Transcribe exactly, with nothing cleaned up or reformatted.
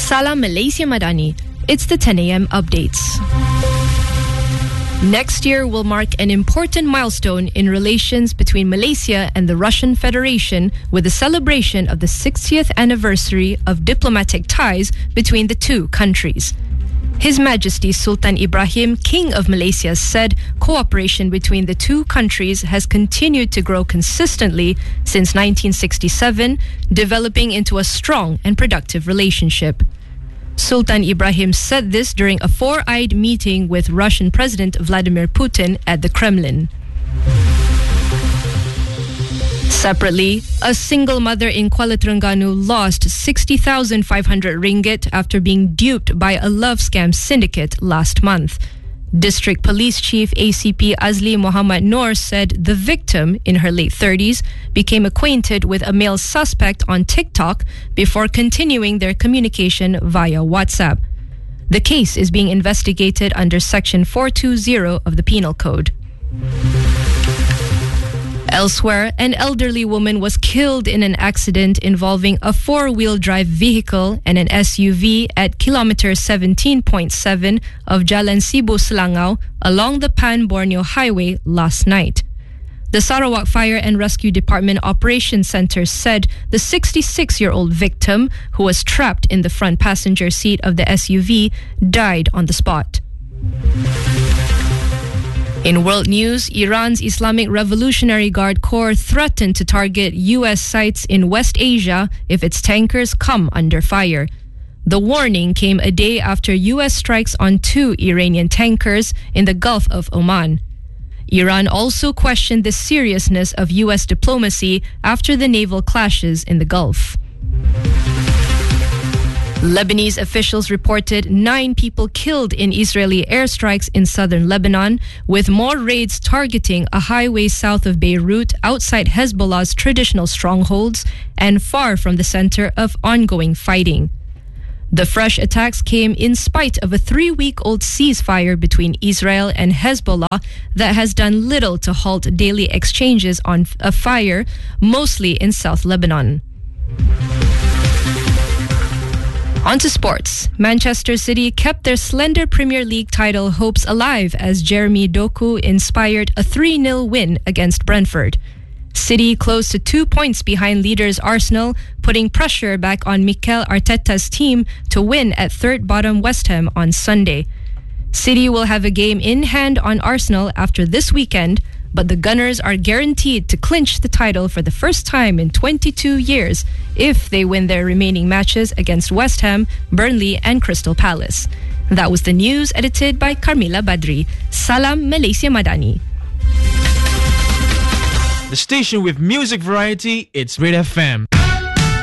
Salam Malaysia Madani. It's the ten a.m. updates. Next year will mark an important milestone in relations between Malaysia and the Russian Federation with the celebration of the sixtieth anniversary of diplomatic ties between the two countries. His Majesty Sultan Ibrahim, King of Malaysia, said cooperation between the two countries has continued to grow consistently since nineteen sixty-seven, developing into a strong and productive relationship. Sultan Ibrahim said this during a four-eyed meeting with Russian President Vladimir Putin at the Kremlin. Separately, a single mother in Kuala Terengganu lost sixty thousand five hundred ringgit after being duped by a love scam syndicate last month. District Police Chief A C P Azli Muhammad Noor said the victim, in her late thirties, became acquainted with a male suspect on TikTok before continuing their communication via WhatsApp. The case is being investigated under Section four twenty of the Penal Code. Elsewhere, an elderly woman was killed in an accident involving a four-wheel drive vehicle and an S U V at kilometer seventeen point seven of Jalan Sibu Selangau along the Pan Borneo Highway last night. The Sarawak Fire and Rescue Department Operations Center said the sixty-six-year-old victim, who was trapped in the front passenger seat of the S U V, died on the spot. In world news, Iran's Islamic Revolutionary Guard Corps threatened to target U S sites in West Asia if its tankers come under fire. The warning came a day after U S strikes on two Iranian tankers in the Gulf of Oman. Iran also questioned the seriousness of U S diplomacy after the naval clashes in the Gulf. Lebanese officials reported nine people killed in Israeli airstrikes in southern Lebanon, with more raids targeting a highway south of Beirut outside Hezbollah's traditional strongholds and far from the center of ongoing fighting. The fresh attacks came in spite of a three-week-old ceasefire between Israel and Hezbollah that has done little to halt daily exchanges on a fire, mostly in South Lebanon. On to sports. Manchester City kept their slender Premier League title hopes alive as Jeremy Doku inspired a three nil win against Brentford. City closed to two points behind leaders Arsenal, putting pressure back on Mikel Arteta's team to win at third-bottom West Ham on Sunday. City will have a game in hand on Arsenal after this weekend, but the Gunners are guaranteed to clinch the title for the first time in twenty-two years if they win their remaining matches against West Ham, Burnley and Crystal Palace. That was the news edited by Carmila Badri. Salam Malaysia Madani. The station with music variety, it's Red F M.